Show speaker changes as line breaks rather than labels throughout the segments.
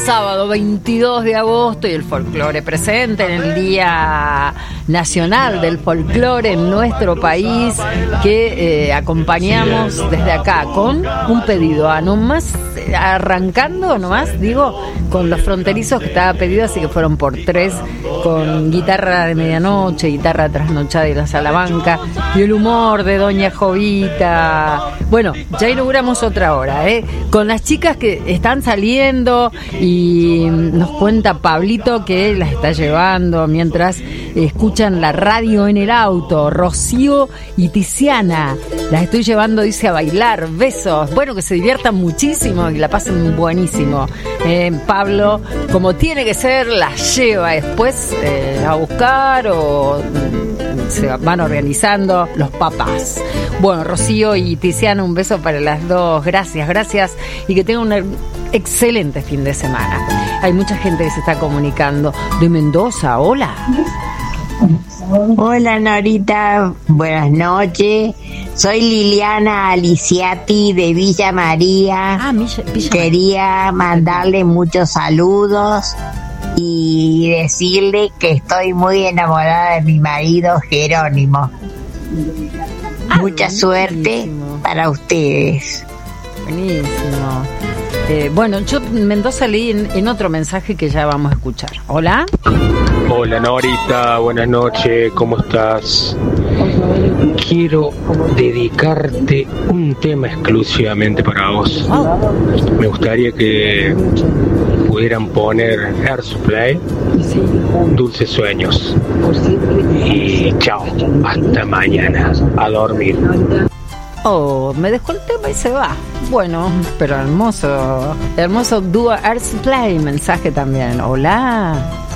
Sábado 22 de agosto y el folclore presente en el Día Nacional del Folclore en nuestro país, que acompañamos desde acá con un pedido arrancando con los fronterizos que estaba pedido, así que fueron por 3, con guitarra de medianoche, guitarra trasnochada y la Salamanca, y el humor de Doña Jovita. Bueno, ya inauguramos otra hora, con las chicas que están saliendo, y nos cuenta Pablito que las está llevando mientras escuchan la radio en el auto. Rocío y Tiziana las estoy llevando, dice, a bailar. Besos, bueno, que se diviertan muchísimo y la pasen buenísimo. Pablo, como tiene que ser, las lleva después a buscar, o se van organizando los papás. Bueno, Rocío y Tiziana, un beso para las dos. Gracias, y que tengan un excelente fin de semana. Hay mucha gente que se está comunicando de Mendoza. Hola.
Hola, Norita, buenas noches. Soy Liliana Aliciati de Villa María. Quería mandarle muchos saludos y decirle que estoy muy enamorada de mi marido Jerónimo. Mucha suerte para ustedes.
Buenísimo. Bueno, yo en Mendoza leí en otro mensaje que ya vamos a escuchar. Hola.
Hola, Norita, buenas noches, ¿cómo estás? Quiero dedicarte un tema exclusivamente para vos. Me gustaría que pudieran poner Air Supply, Dulces Sueños. Y chao, hasta mañana, a dormir.
Oh, me dejó el tema y se va. Bueno, pero hermoso dúo Air Supply. Mensaje también. Hola.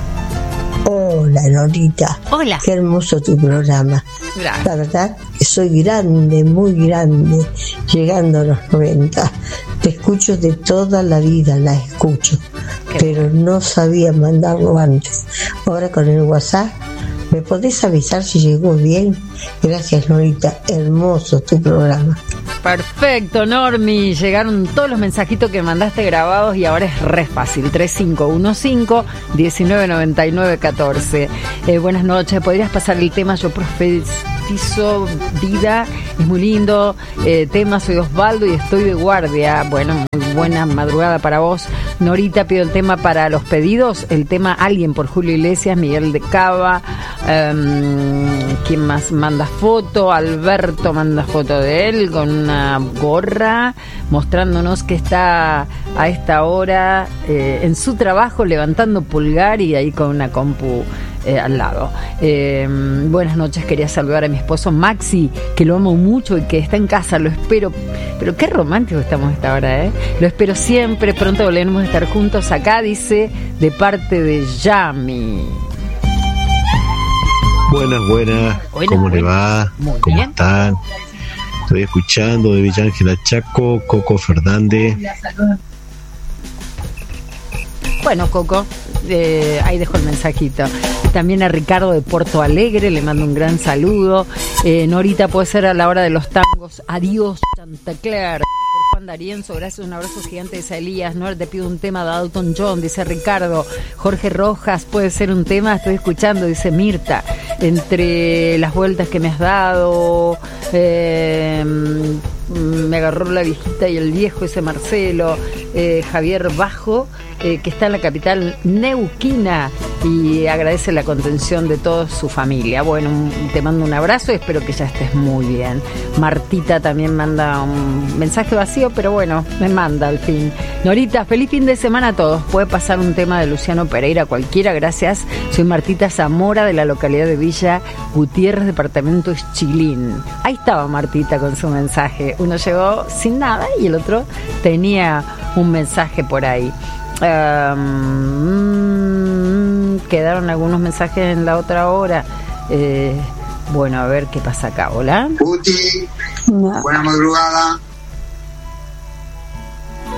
Hola, Norita.
Hola.
Qué hermoso tu programa.
Gracias.
La verdad que soy grande, muy grande, llegando a los 90. Te escucho de toda la vida, la escucho. Pero no sabía mandarlo antes. Ahora con el WhatsApp, ¿me podés avisar si llegó bien? Gracias, Norita. Hermoso tu programa.
Perfecto, Normi. Llegaron todos los mensajitos que mandaste grabados y ahora es re fácil. 3515-1999-14. Buenas noches. ¿Podrías pasar el tema? Yo profetizo vida. Es muy lindo. Tema, soy Osvaldo y estoy de guardia. Bueno, muy buena madrugada para vos. Norita, pido el tema para los pedidos. El tema Alguien por Julio Iglesias, Miguel de Cava. ¿Quién más manda foto? Alberto manda foto de él con una gorra, mostrándonos que está a esta hora en su trabajo, levantando pulgar y ahí con una compu al lado. Buenas noches, quería saludar a mi esposo Maxi, que lo amo mucho y que está en casa, lo espero. Pero qué romántico estamos a esta hora, lo espero siempre, pronto volveremos a estar juntos acá, dice, de parte de Yami.
Buenas, ¿cómo le va?
Muy
¿Cómo
bien.
están? Estoy escuchando de Villa Ángela Chaco, Coco Fernández.
Bueno, Coco, ahí dejo el mensajito. También a Ricardo de Porto Alegre, le mando un gran saludo. Norita, puede ser a la hora de los tangos. Adiós, Chantecler. Por Juan D'Arienzo, gracias, un abrazo gigante, dice Elías. No, te pido un tema de Dalton John, dice Ricardo. Jorge Rojas, puede ser un tema, estoy escuchando, dice Mirta. Entre las vueltas que me has dado, me agarró la viejita y el viejo, ese Marcelo. Javier Bajo, que está en la capital neuquina y agradece la contención de toda su familia. Bueno, te mando un abrazo y espero que ya estés muy bien. Martita también manda un mensaje vacío, pero bueno, me manda al fin. Norita, feliz fin de semana a todos. Puede pasar un tema de Luciano Pereira, cualquiera, gracias. Soy Martita Zamora, de la localidad de Villa Gutiérrez, departamento Chilín. Ahí estaba Martita con su mensaje. Uno llegó sin nada y el otro tenía un mensaje por ahí. Quedaron algunos mensajes en la otra hora. Bueno, a ver qué pasa acá. Hola.
Guti, buena madrugada.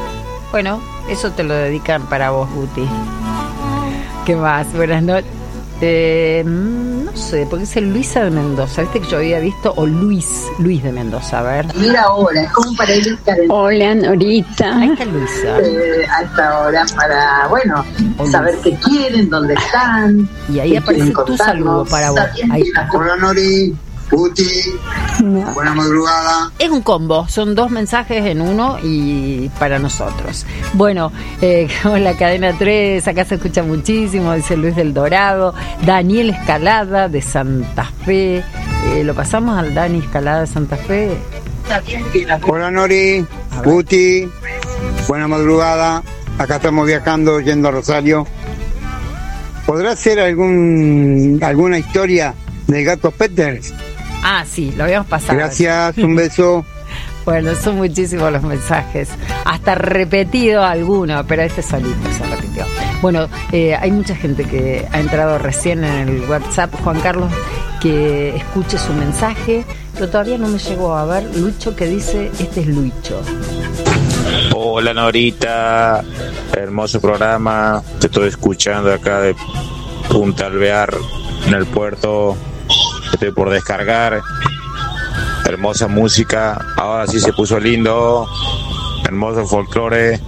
Bueno, eso te lo dedican para vos, Guti. ¿Qué más? Buenas noches. No sé, porque es el Luisa de Mendoza. Viste que yo había visto, o Luis de Mendoza, a ver.
Mira ahora, es como para ir
Hola, Norita.
Ahí está Luisa.
A esta hora para, bueno, saber qué quieren, dónde están.
Y ahí aparece tu saludo para vos. Ahí está.
Hola, Nori. Uti, buena madrugada.
Es un combo, son 2 mensajes en uno y para nosotros. Bueno, con la cadena 3, acá se escucha muchísimo, dice Luis del Dorado, Daniel Escalada de Santa Fe. ¿Lo pasamos al Dani Escalada de Santa Fe?
Hola, Nori, Uti, buena madrugada. Acá estamos viajando, yendo a Rosario. ¿Podrá ser alguna historia del gato Peters?
Ah, sí, lo habíamos pasado.
Gracias, un beso.
Bueno, son muchísimos los mensajes. Hasta repetido alguno, pero este solito se repitió. Bueno, hay mucha gente que ha entrado recién en el WhatsApp. Juan Carlos, que escuche su mensaje, pero todavía no me llegó a ver. Lucho, que dice, este es Lucho.
Hola, Norita. Hermoso programa. Te estoy escuchando acá de Punta Alvear, en el puerto. Estoy por descargar. Hermosa música. Ahora sí se puso lindo. Hermoso folclore.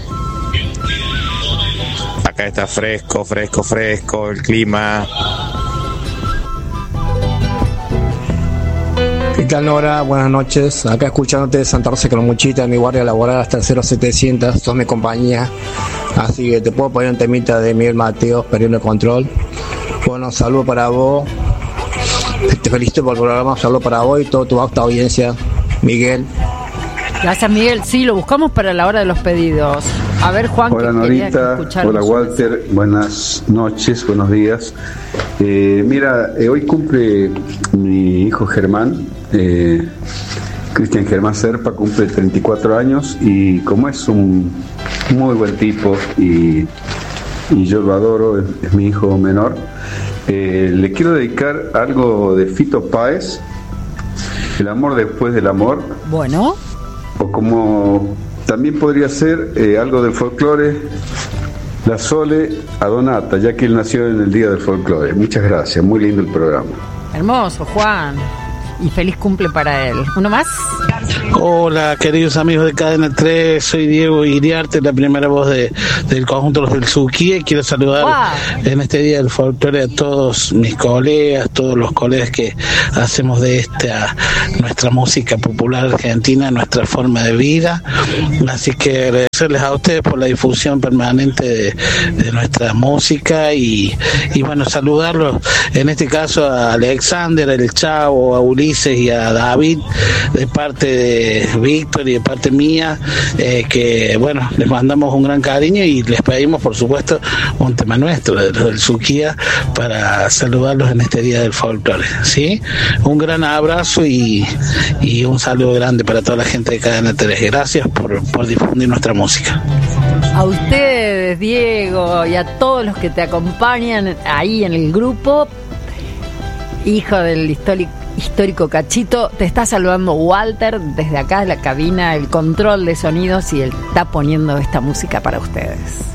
Acá está fresco el clima.
¿Qué tal, Nora? Buenas noches. Acá escuchándote de Santa Rosa Colomuchita, mi guardia laboral hasta el 0700. Sos mi compañía. Así que te puedo poner un temita de Miguel Mateos, perdiendo el control. Bueno, saludo para vos. Te felicito por el programa, saludo para vos y toda tu vasta audiencia, Miguel.
Gracias, Miguel. Sí, lo buscamos para la hora de los pedidos. A ver, Juan.
Hola, Norita. Hola, Walter. Buenas noches, buenos días. Mira, hoy cumple mi hijo Germán, Cristian Germán Serpa, cumple 34 años y como es un muy buen tipo y yo lo adoro, es mi hijo menor. Le quiero dedicar algo de Fito Páez, El amor después del amor.
Bueno.
O como también podría ser algo del folclore, La Sole a Donata, ya que él nació en el Día del Folclore. Muchas gracias, muy lindo el programa.
Hermoso, Juan. Y feliz cumple para él. ¿Uno más?
Hola, queridos amigos de Cadena 3, soy Diego Iriarte, la primera voz del conjunto Los del Suquía, y quiero saludar en este Día del Folclore a todos mis colegas, todos los colegas que hacemos de esta nuestra música popular argentina, nuestra forma de vida. Así que agradecerles a ustedes por la difusión permanente de nuestra música y bueno, saludarlos en este caso a Alexander, el Chavo, a Ulises y a David, de parte de Víctor y de parte mía, que bueno, les mandamos un gran cariño y les pedimos por supuesto un tema nuestro del Suquía para saludarlos en este Día del Folclore, ¿sí? Un gran abrazo y un saludo grande para toda la gente de Cadena 3. Gracias por difundir nuestra música.
A ustedes, Diego, y a todos los que te acompañan ahí en el grupo. Hijo del histórico Cachito, te está saludando Walter desde acá de la cabina, el control de sonidos, y él está poniendo esta música para ustedes.